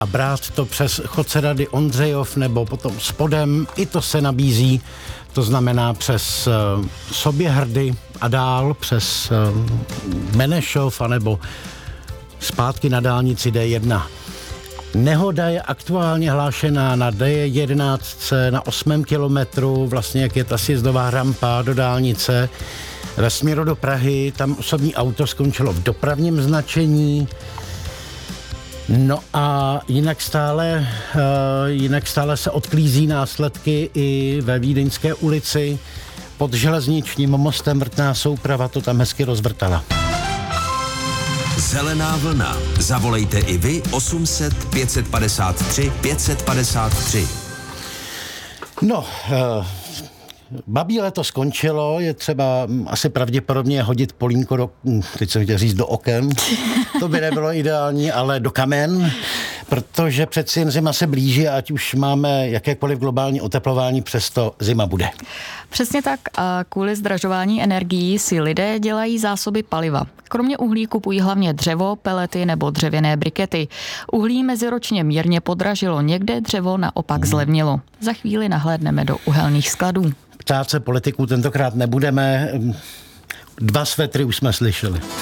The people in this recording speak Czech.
a brát to přes Chodce rady Ondřejov nebo potom spodem, i to se nabízí, to znamená přes Soběhrdy a dál přes Benešov anebo zpátky na dálnici D1. Nehoda je aktuálně hlášená na D11 na 8. kilometru, vlastně jak je ta sjezdová rampa do dálnice ve směru do Prahy, tam osobní auto skončilo v dopravním značení. No a jinak stále se odklízí následky i ve Vídeňské ulici. Pod železničním mostem vrtná souprava to tam hezky rozvrtala. Zelená vlna. Zavolejte i vy 800 553 553. No, babí léto skončilo, je třeba asi pravděpodobně hodit polínko teď jsem chtěl říct do oken, to by nebylo ideální, ale do kamen, protože přeci jen zima se blíží a ať už máme jakékoliv globální oteplování, přesto zima bude. Přesně tak a kvůli zdražování energií si lidé dělají zásoby paliva. Kromě uhlí kupují hlavně dřevo, pelety nebo dřevěné brikety. Uhlí meziročně mírně podražilo, někde dřevo naopak zlevnilo. Za chvíli nahlédneme do uhelných skladů. Ptát se politiků tentokrát nebudeme, 2 svetry už jsme slyšeli.